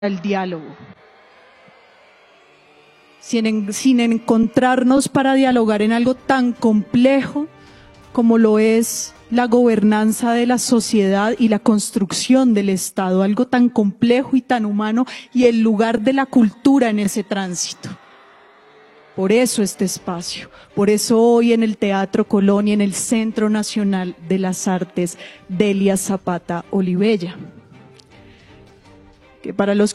el diálogo, sin encontrarnos para dialogar en algo tan complejo como lo es la gobernanza de la sociedad y la construcción del Estado, algo tan complejo y tan humano, y el lugar de la cultura en ese tránsito. Por eso este espacio, por eso hoy en el Teatro Colón y en el Centro Nacional de las Artes Delia Zapata Olivella, que para los